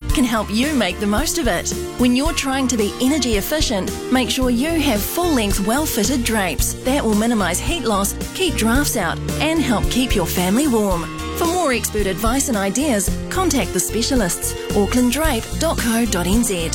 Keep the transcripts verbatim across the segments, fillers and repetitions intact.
can help you make the most of it. When you're trying to be energy efficient, make sure you have full-length, well-fitted drapes. That will minimise heat loss, keep drafts out, and help keep your family warm. For more expert advice and ideas, contact the specialists, auckland drape dot co dot n z.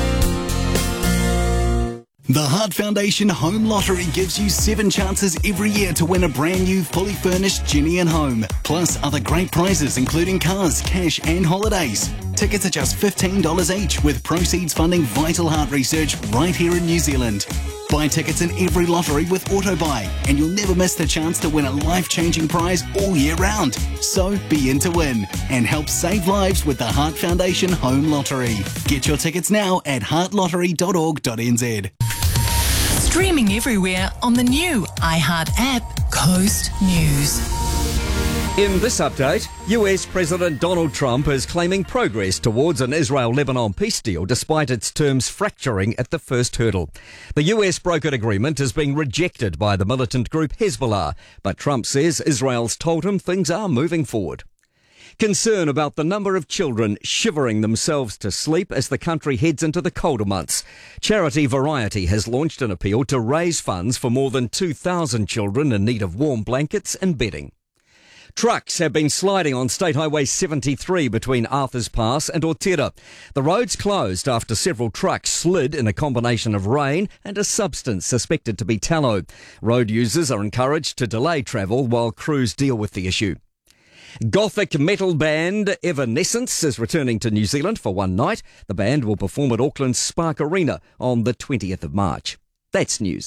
The Heart Foundation Home Lottery gives you seven chances every year to win a brand new fully furnished Jenny and home, plus other great prizes including cars, cash and holidays. Tickets are just fifteen dollars each, with proceeds funding vital heart research right here in New Zealand. Buy tickets in every lottery with AutoBuy and you'll never miss the chance to win a life-changing prize all year round. So be in to win and help save lives with the Heart Foundation Home Lottery. Get your tickets now at heart lottery dot org dot n z. Streaming everywhere on the new iHeart app, Coast News. In this update, U S President Donald Trump is claiming progress towards an Israel-Lebanon peace deal despite its terms fracturing at the first hurdle. The U S brokered agreement is being rejected by the militant group Hezbollah, but Trump says Israel's told him things are moving forward. Concern about the number of children shivering themselves to sleep as the country heads into the colder months. Charity Variety has launched an appeal to raise funds for more than two thousand children in need of warm blankets and bedding. Trucks have been sliding on State Highway seventy-three between Arthurs Pass and Otira. The road's closed after several trucks slid in a combination of rain and a substance suspected to be tallow. Road users are encouraged to delay travel while crews deal with the issue. Gothic metal band Evanescence is returning to New Zealand for one night. The band will perform at Auckland's Spark Arena on the twentieth of March. That's news.